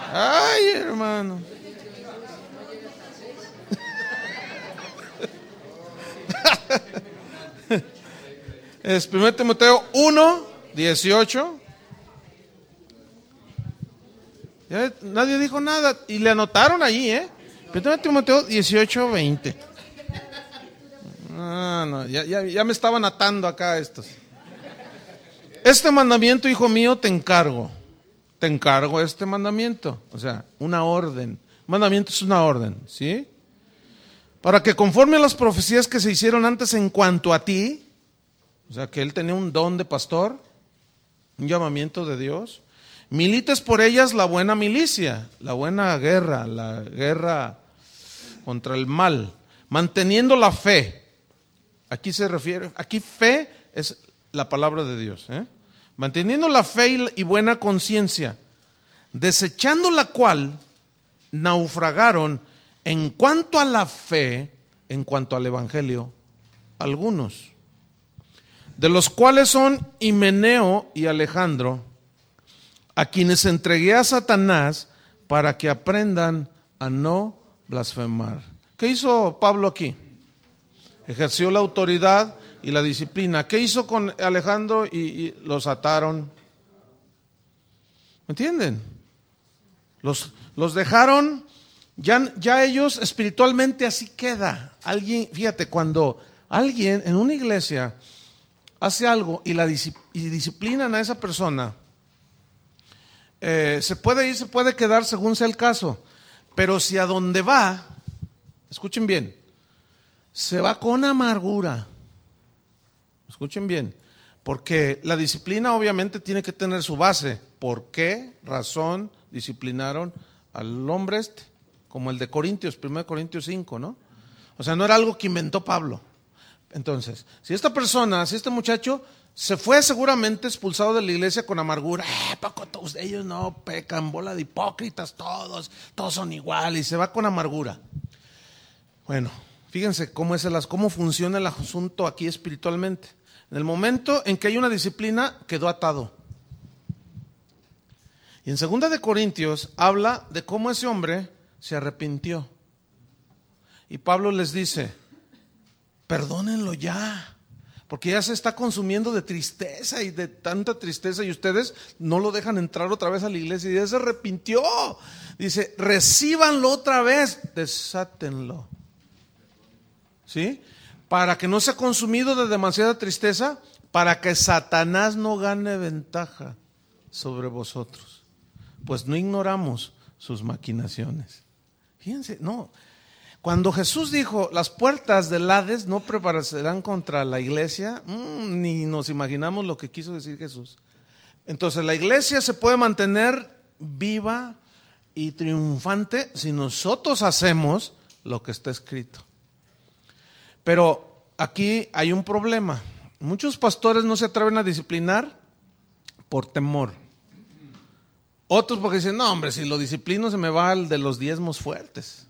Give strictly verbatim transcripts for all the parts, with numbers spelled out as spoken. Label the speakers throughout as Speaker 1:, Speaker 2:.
Speaker 1: Ay, hermano. Es primero Timoteo uno, dieciocho. Ya nadie dijo nada y le anotaron allí, ¿eh? primero Timoteo dieciocho, veinte. Ah, no, ya, ya, ya me estaban atando acá estos. Este mandamiento, hijo mío, te encargo. Te encargo este mandamiento. O sea, una orden. Mandamiento es una orden, ¿sí? Para que conforme a las profecías que se hicieron antes en cuanto a ti, o sea, que él tenía un don de pastor, un llamamiento de Dios, milites por ellas la buena milicia, la buena guerra, la guerra contra el mal, manteniendo la fe. Aquí se refiere, aquí fe es la palabra de Dios, ¿eh? Manteniendo la fe y buena conciencia, desechando la cual naufragaron en cuanto a la fe, en cuanto al evangelio, algunos, de los cuales son Himeneo y Alejandro, a quienes entregué a Satanás para que aprendan a no blasfemar. ¿Qué hizo Pablo aquí? Ejerció la autoridad y la disciplina. ¿Qué hizo con Alejandro? Y, y los ataron. ¿Me entienden? Los, los dejaron, ya, ya ellos espiritualmente así queda. Alguien, fíjate, cuando alguien en una iglesia hace algo y, la, y disciplinan a esa persona, eh, se puede ir, se puede quedar según sea el caso, pero si a donde va, escuchen bien, se va con amargura, escuchen bien, porque la disciplina obviamente tiene que tener su base. ¿Por qué razón disciplinaron al hombre este? Como el de Corintios, primero Corintios cinco, ¿no? O sea, no era algo que inventó Pablo. Entonces, si esta persona, si este muchacho se fue seguramente expulsado de la iglesia con amargura, eh, poco todos ellos no pecan, bola de hipócritas todos, todos son iguales, y se va con amargura. Bueno, fíjense cómo es el, cómo funciona el asunto aquí espiritualmente. En el momento en que hay una disciplina, quedó atado. Y en segunda de Corintios habla de cómo ese hombre se arrepintió. Y Pablo les dice, perdónenlo ya, porque ya se está consumiendo de tristeza y de tanta tristeza, y ustedes no lo dejan entrar otra vez a la iglesia, y ya se arrepintió. Dice, recíbanlo otra vez, desátenlo. ¿Sí? Para que no sea consumido de demasiada tristeza, para que Satanás no gane ventaja sobre vosotros, pues no ignoramos sus maquinaciones. Fíjense, no. Cuando Jesús dijo, las puertas del Hades no prevalecerán contra la iglesia, mmm, ni nos imaginamos lo que quiso decir Jesús. Entonces la iglesia se puede mantener viva y triunfante si nosotros hacemos lo que está escrito. Pero aquí hay un problema. Muchos pastores no se atreven a disciplinar por temor. Otros porque dicen, no hombre, si lo disciplino se me va al de los diezmos fuertes.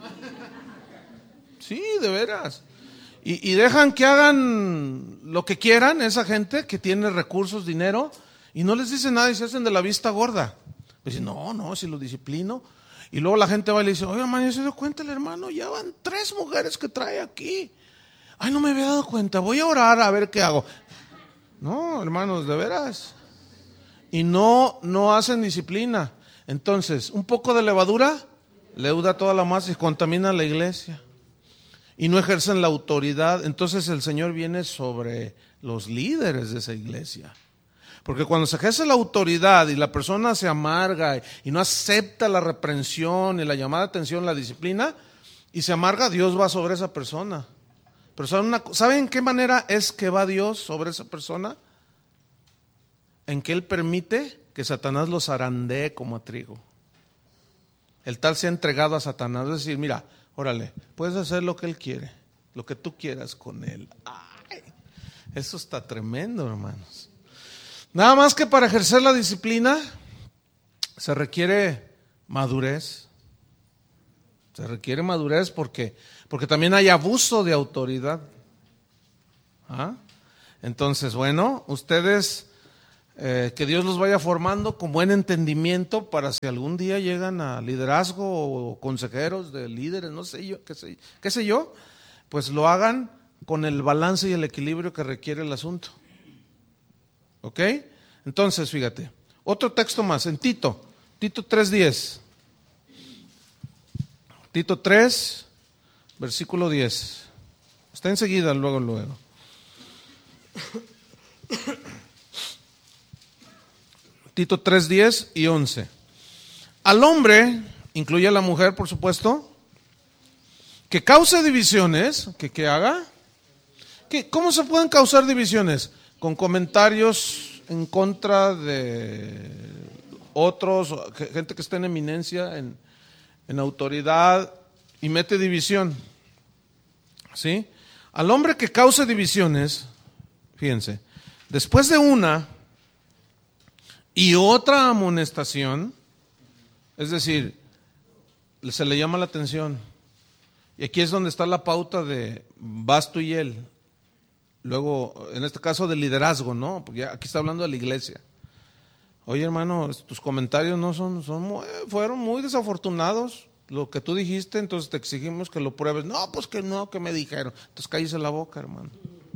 Speaker 1: Sí, de veras. Y, y dejan que hagan lo que quieran esa gente que tiene recursos, dinero, y no les dice nada y se hacen de la vista gorda. Dicen, no, no, si lo disciplino. Y luego la gente va y le dice, oye hermano, ¿ya se dio cuenta el hermano? Ya van tres mujeres que trae aquí. Ay, no me había dado cuenta, voy a orar a ver qué hago. No, hermanos, de veras. Y no, no hacen disciplina. Entonces, un poco de levadura leuda toda la masa y contamina la iglesia. Y no ejercen la autoridad. Entonces el Señor viene sobre los líderes de esa iglesia. Porque cuando se ejerce la autoridad y la persona se amarga y no acepta la reprensión y la llamada de atención, la disciplina, y se amarga, Dios va sobre esa persona. Pero ¿saben, una, ¿saben en qué manera es que va Dios sobre esa persona? En que Él permite que Satanás los zarandee como a trigo. El tal se ha entregado a Satanás, es decir, mira, órale, puedes hacer lo que Él quiere, lo que tú quieras con Él. Ay, eso está tremendo, hermanos. Nada más que para ejercer la disciplina se requiere madurez. Se requiere madurez porque, porque también hay abuso de autoridad. ¿Ah? Entonces, bueno, ustedes Eh, que Dios los vaya formando con buen entendimiento para si algún día llegan a liderazgo o consejeros de líderes, no sé yo, qué sé, qué sé yo, pues lo hagan con el balance y el equilibrio que requiere el asunto. ¿Ok? Entonces, fíjate, otro texto más, en Tito, Tito tres diez. Tito tres, versículo diez. Está enseguida, luego, luego. Tito tres, diez y once. Al hombre, incluye a la mujer, por supuesto, que cause divisiones, que, que haga. ¿Qué, ¿Cómo se pueden causar divisiones? Con comentarios en contra de otros, gente que está en eminencia, en, en autoridad, y mete división. ¿Sí? Al hombre que cause divisiones, fíjense, después de una y otra amonestación, es decir, se le llama la atención. Y aquí es donde está la pauta de vas tú y él. Luego, en este caso de liderazgo, ¿no? Porque aquí está hablando de la iglesia. Oye, hermano, tus comentarios no son, son muy, fueron muy desafortunados. Lo que tú dijiste, entonces te exigimos que lo pruebes. No, pues que no, que me dijeron. Entonces cállese la boca, hermano.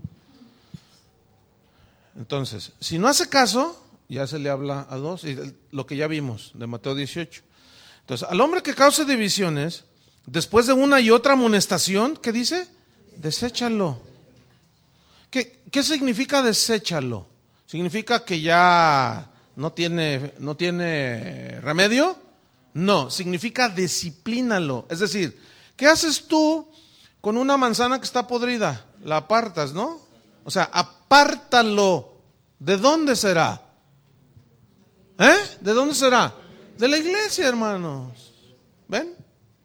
Speaker 1: Entonces, si no hace caso, ya se le habla a dos, y lo que ya vimos de Mateo dieciocho. Entonces, al hombre que cause divisiones, después de una y otra amonestación, ¿qué dice? Deséchalo. ¿Qué, qué significa deséchalo? ¿Significa que ya no tiene, no tiene remedio? No, significa disciplínalo. Es decir, ¿qué haces tú con una manzana que está podrida? La apartas, ¿no? O sea, apártalo. ¿De dónde será? ¿Eh? ¿De dónde será? De la iglesia, hermanos. ¿Ven?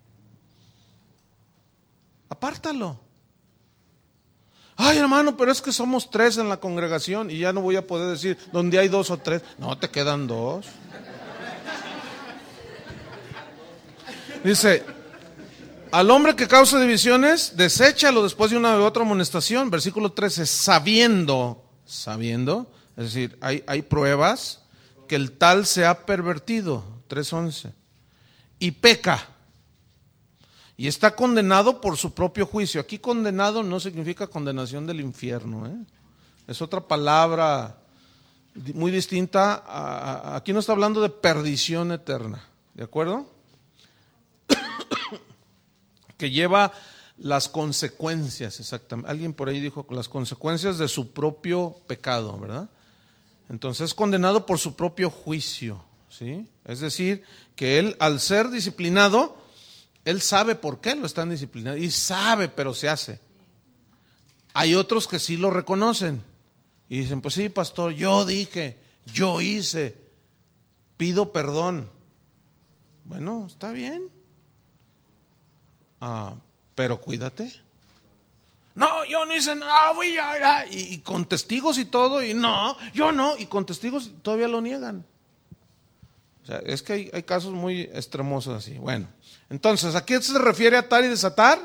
Speaker 1: Apártalo. Ay, hermano, pero es que somos tres en la congregación y ya no voy a poder decir donde hay dos o tres. No, te quedan dos. Dice, al hombre que causa divisiones, deséchalo después de una u otra amonestación. Versículo trece, sabiendo, sabiendo, es decir, hay, hay pruebas que el tal se ha pervertido, tres once, y peca, y está condenado por su propio juicio. Aquí condenado no significa condenación del infierno, ¿eh? Es otra palabra muy distinta. A, a, aquí no está hablando de perdición eterna, ¿de acuerdo? Que lleva las consecuencias, exactamente. Alguien por ahí dijo las consecuencias de su propio pecado, ¿verdad? Entonces, condenado por su propio juicio, ¿sí? Es decir, que él, al ser disciplinado, él sabe por qué lo están disciplinando y sabe, pero se hace. Hay otros que sí lo reconocen y dicen, pues sí, pastor, yo dije, yo hice, pido perdón. Bueno, está bien. Ah, pero cuídate. No, yo no hice nada, voy a, y, y con testigos y todo, y no, yo no, y con testigos todavía lo niegan. O sea, es que hay, hay casos muy extremosos así. Bueno, entonces, ¿a qué se refiere atar y desatar?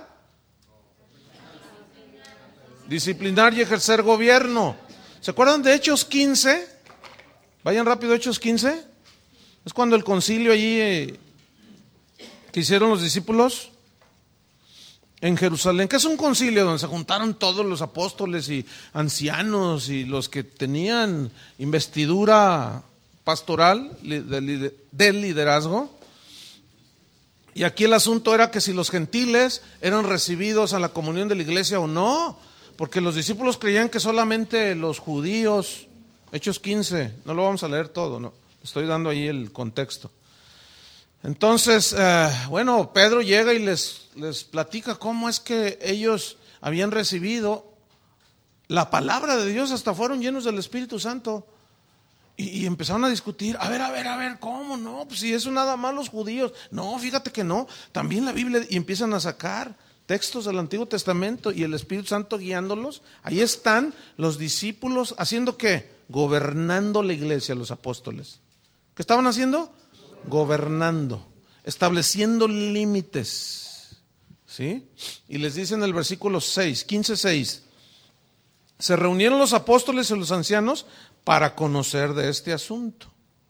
Speaker 1: Disciplinar y ejercer gobierno. ¿Se acuerdan de Hechos quince? Vayan rápido, Hechos quince. Es cuando el concilio allí eh, que hicieron los discípulos en Jerusalén, que es un concilio donde se juntaron todos los apóstoles y ancianos y los que tenían investidura pastoral del liderazgo. Y aquí el asunto era que si los gentiles eran recibidos a la comunión de la iglesia o no, porque los discípulos creían que solamente los judíos. Hechos quince, no lo vamos a leer todo, no, estoy dando ahí el contexto. Entonces, eh, bueno, Pedro llega y les, les platica cómo es que ellos habían recibido la palabra de Dios, hasta fueron llenos del Espíritu Santo. Y, y empezaron a discutir, a ver, a ver, a ver, ¿cómo no? Pues si eso nada más los judíos. No, fíjate que no, también la Biblia, y empiezan a sacar textos del Antiguo Testamento y el Espíritu Santo guiándolos. Ahí están los discípulos haciendo ¿qué? Gobernando la iglesia, los apóstoles. ¿Qué estaban haciendo? Gobernando, estableciendo límites, ¿sí? Y les dice en el versículo seis, quince seis, se reunieron los apóstoles y los ancianos para conocer de este asunto.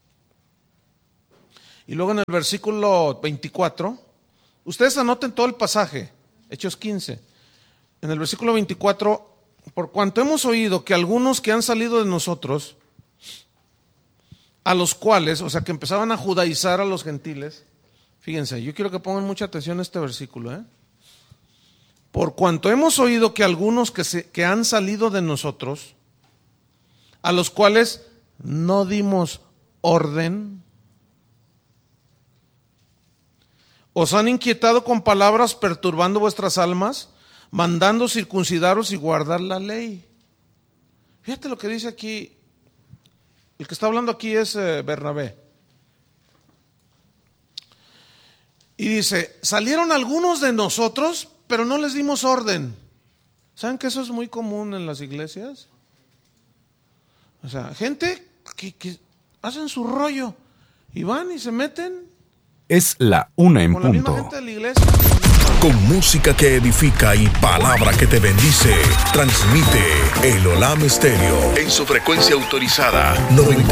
Speaker 1: Y luego en el versículo veinticuatro, ustedes anoten todo el pasaje, Hechos quince. En el versículo veinticuatro, por cuanto hemos oído que algunos que han salido de nosotros, a los cuales, o sea, que empezaban a judaizar a los gentiles, fíjense, yo quiero que pongan mucha atención a este versículo, ¿eh? Por cuanto hemos oído que algunos que, se, que han salido de nosotros, a los cuales no dimos orden, os han inquietado con palabras perturbando vuestras almas, mandando circuncidaros y guardar la ley. Fíjate lo que dice aquí, el que está hablando aquí es eh, Bernabé. Y dice, salieron algunos de nosotros, pero no les dimos orden. ¿Saben que eso es muy común en las iglesias? O sea, gente que, que hacen su rollo y van y se meten.
Speaker 2: Es la una en
Speaker 1: con la misma
Speaker 2: punto.
Speaker 1: gente de la iglesia.
Speaker 3: Con música que edifica y palabra que te bendice, transmite el Olam Stereo en su frecuencia autorizada noventa